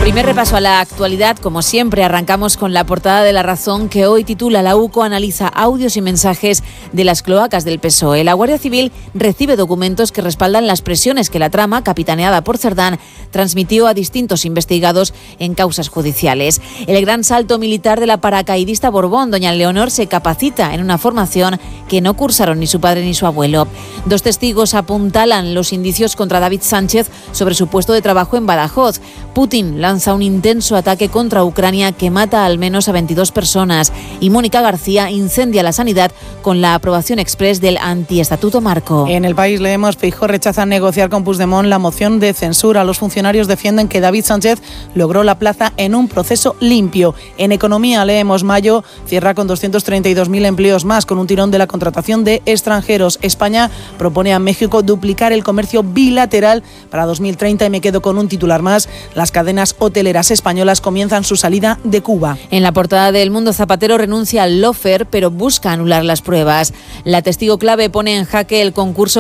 Primer repaso a la actualidad, como siempre, arrancamos con la portada de La Razón, que hoy titula: La UCO analiza audios y mensajes de las cloacas del PSOE. La Guardia Civil recibe documentos que respaldan las presiones que la trama, capitaneada por Cerdán, transmitió a distintos investigados en causas judiciales. El gran salto militar de la paracaidista Borbón, doña Leonor, se capacita en una formación que no cursaron ni su padre ni su abuelo. 2 testigos apuntalan los indicios contra David Sánchez sobre su puesto de trabajo en Badajoz. Putin lanza un intenso ataque contra Ucrania que mata al menos a 22 personas. Y Mónica García incendia la sanidad con la aprobación exprés del antiestatuto marco. En El País leemos: Feijóo rechaza negociar con Puigdemont la moción de censura. Los funcionarios defienden que David Sánchez logró la plaza en un proceso limpio. En Economía leemos: Mayo cierra con 232.000 empleos más, con un tirón de la contratación de extranjeros. España propone a México duplicar el comercio bilateral para 2030. Y me quedo con un titular más: las cadenas hoteleras españolas comienzan su salida de Cuba. En la portada de El Mundo, Zapatero renuncia al lawfare, pero busca anular las pruebas. La testigo clave pone en jaque el concurso